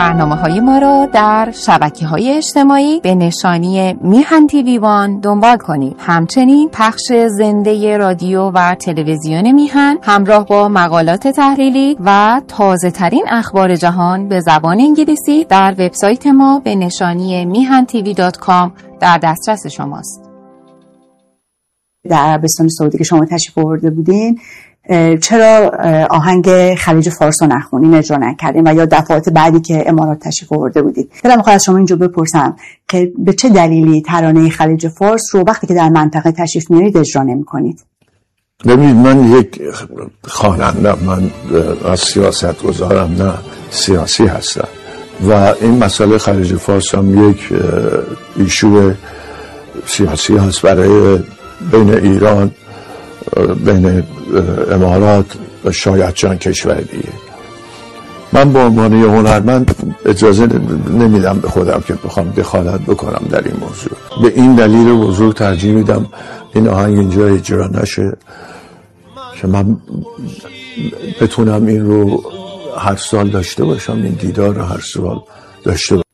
برنامه‌های ما را در شبکه‌های اجتماعی به نشانی میهن تیوی وان دنبال کنید. همچنین پخش زنده رادیو و تلویزیون میهن همراه با مقالات تحلیلی و تازه‌ترین اخبار جهان به زبان انگلیسی در وبسایت ما به نشانی mihantv.com در دسترس شماست. در عربستان سعودی که شما تشریف آورده بودین، چرا آهنگ خلیج فارس رو نخونین، اجرا نکردین و یا دفعات بعدی که امارات تشریف آورده بودید؟ دلم می‌خواد از شما اینجا بپرسم که به چه دلیلی ترانه خلیج فارس رو وقتی که در منطقه تشریف میارید اجرا نمی‌کنید؟ ببینید، من یک خواننده، من از سیاست گذارم، نه سیاسی هستم و این مسئله خلیج فارس هم یک ایشو سیاسی هست برای بین ایران، بین امارات و شاید چند کشور دیگه. من به عنوان یه هنرمند اجازه نمیدم به خودم که بخوام دخالت بکنم در این موضوع. به این دلیل بزرگ ترجیح میدم این آهنگ اینجا اجرا نشه که من بتونم این رو هر سال داشته باشم، این دیدار رو هر سال داشته باشم.